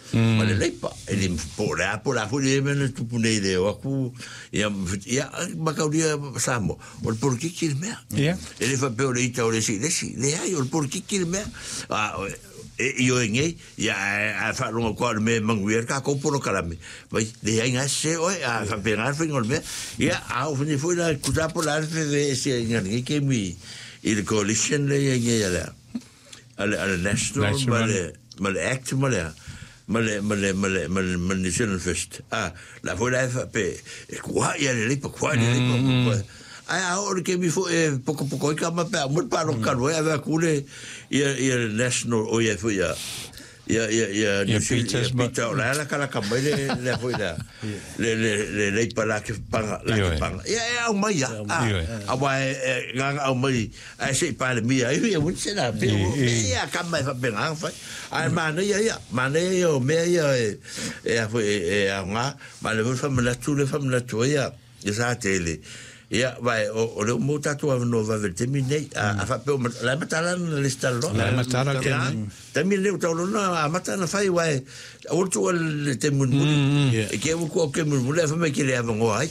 ma le leipa ele po la fu le men tu pune de aku ia ma kaudia samo o por que que me ele fa pe o leita o le ai o por que que me io ngai ia fa lo ko me manguer ka ko por kalame vai de ai ngase o a fa pegar fingol me ia au fini foi la kuta por la de ese ngai que mi il coalition le ngai ala national mal act mal national first la foi fa pe quoi ia le pas quoi ora che mi fu poco che ma per molto parlo caro aveva cure il national o ia fu ia Peter la cara camele le fu da le para che panga ia o mai ganga o mai sei para mia ia un sena ia camba fa ben fa ma ne o me ia fu nga ma le fa me la tu ia sa tele ia vai o le mo tatu no va terminei a fa pe la matala le stallo la matala che terminei o tolo na matana fai vai o tu le temun che o ko che mo le fa me che le avon ai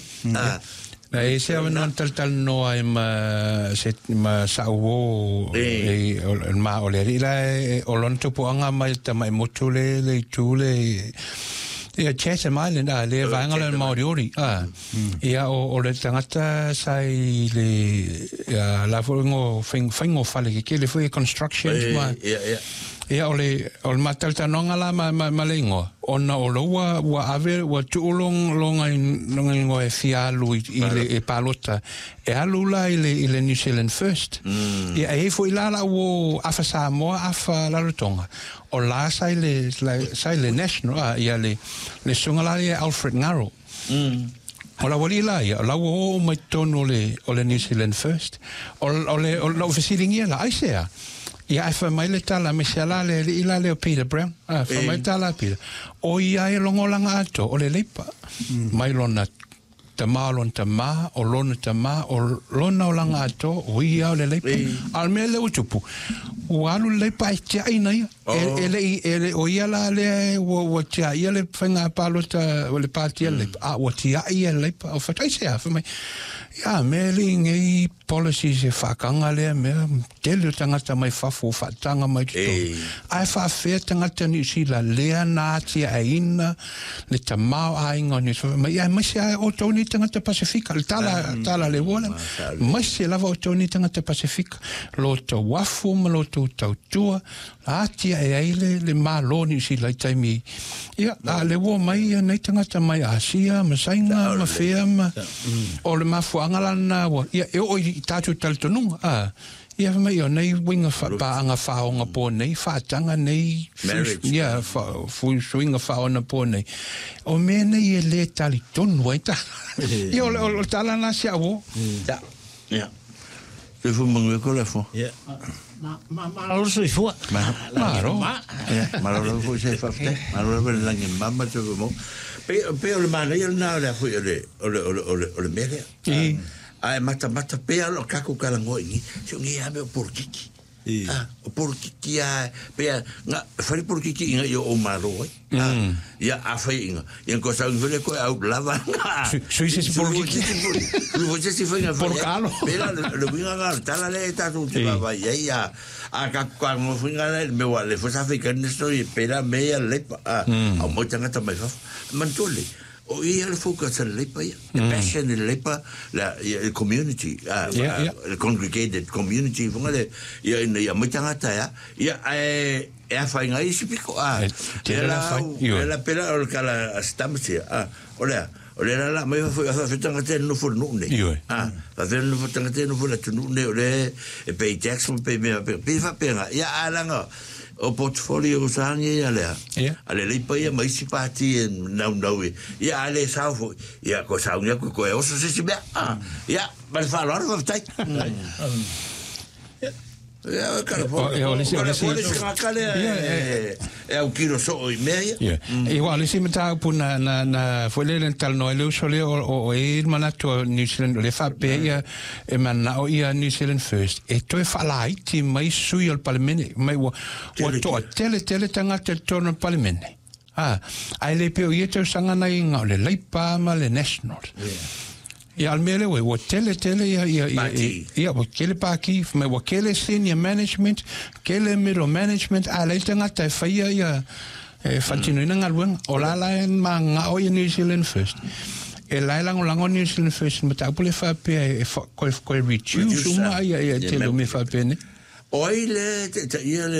e se non tal no ai ma sa o ma o le ila o lon tu po anga mai ta mai motule le tule ia Chatham Island le vangala Maoriori ia o le tangata sai le la fongo fingo fale ke le foi construction ia o le matalta nonga la malengo ona o loa wa ave wa tulong longa ngo e fialu ile e palota e alula ile New Zealand first ia e foi la o afasa mo afa la rotonga o la sai le national ia le sunga la Alfred Ngaro o la wali la ia la o mai tono o le New Zealand first o le officialing la aisea ia fa mai le tala me sala le ila le Peter Brown fa mai tala Peter o ia e longolanga ato o le leipa mai lona tamalon tama o lona tama o lona olanga ato o ia o le leipa al me le utupu o alu leipa e tia ina ia ele o ia la le o tia ia le fenga palota o le patia leipa o tia ia leipa o fatai se fa mai ia me lingi policies e whakanga lea mea tele tangata mai whafo whatanga mai tuto ai whawhea tangata ni sila lea nāti a ina le tamau a inga ni mai ia maisi a o tau ni tangata Pasifika le tala le wala maisi lava o tau ni tangata Pasifika lo tau wafu ma lo tau tua ati a eile le malo ni sila i taimi ia a le wo mai nei tangata mai Asia ma sainga ma whea ma o le mafu angalana ia e o tatu taltonunga ia mai o nei winga pa anga faonga po nei fatanga nei ia swinga faona po nei o me nei le tali tonu ai ta ia o tala na sia wo ia se fu mangue ko la fo ia ma lo so fu ma lo fu se fa ma lo ver la ngi mamma to mo pe o le mana ia na la fu o le mele ai mata pe lo kako kala ngoi se ngi ame por kiki o por kiki pe nga fari por kiki nga yo o maro ya afai nga en cosa vele ko au lava suisi por kiki lu vos se foi nga por calo pero lo vinga ga tala le ta tu va ya a ka mo finga me wale fo sa fikan estoy pera me le a mo tanga ta mai fa mantole o ia le focus le lepa ia passion le lepa la community the congregated community fungale ia mutanga ya ia fa inga isi piko la pela o kala stamsia ola la mai fa tanga te no for no ne fa te no for tanga te no for la tu ne ole e pay tax pe me pe fa pena ia alanga o portfolio usangi ale le paia mai si pati no ia ale saufo ia ko saunga ko e oso se be ia mal fa lor va tai ia cara po e o kilo so i meia igual si meta puna na foi le tal no le sole o e manato New Zealand le fa pe ia e mana o ia New Zealand first e to fa lai ti mai sui al parlamento mai o to tele tanga te torno al parlamento Ai le peo ia tau sanga nei ngā le leipa ma le national. Ia almele wa tele ia wa kele paki me wa kele senior management, kele middle management, a le tangata e whaia ia whantino ina ngaruanga, o la ma ngā o New Zealand First. E lai lango New Zealand First, ma taupule whapea koe reduce uma ia te lo me whapea ne. Oi le,